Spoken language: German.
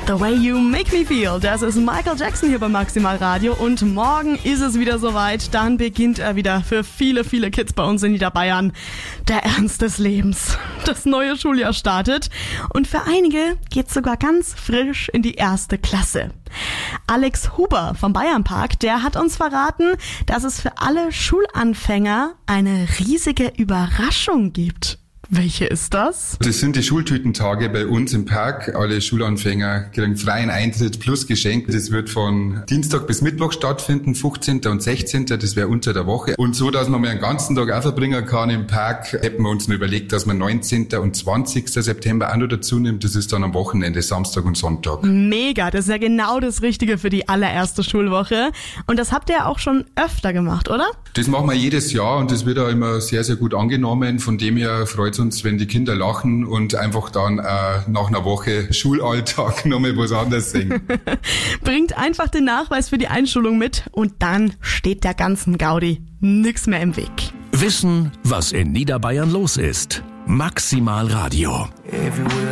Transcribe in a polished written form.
The Way You Make Me Feel, das ist Michael Jackson hier bei Maximal Radio und morgen ist es wieder soweit, dann beginnt er wieder für viele, viele Kids bei uns in Niederbayern. Der Ernst des Lebens. Das neue Schuljahr startet und für einige geht's sogar ganz frisch in die 1. Klasse. Alex Huber vom Bayernpark, der hat uns verraten, dass es für alle Schulanfänger eine riesige Überraschung gibt. Welche ist das? Das sind die Schultütentage bei uns im Park. Alle Schulanfänger kriegen freien Eintritt plus Geschenk. Das wird von Dienstag bis Mittwoch stattfinden, 15. und 16. Das wäre unter der Woche. Und so, dass man mal einen ganzen Tag auch verbringen kann im Park, hätten wir uns noch überlegt, dass man 19. und 20. September auch noch dazu nimmt. Das ist dann am Wochenende, Samstag und Sonntag. Mega, das ist ja genau das Richtige für die allererste Schulwoche. Und das habt ihr ja auch schon öfter gemacht, oder? Das machen wir jedes Jahr und das wird auch immer sehr, sehr gut angenommen. Von dem her freut es uns, wenn die Kinder lachen und einfach dann nach einer Woche Schulalltag nochmal was anderes singen. Bringt einfach den Nachweis für die Einschulung mit und dann steht der ganzen Gaudi nix mehr im Weg. Wissen, was in Niederbayern los ist. Maximal Radio.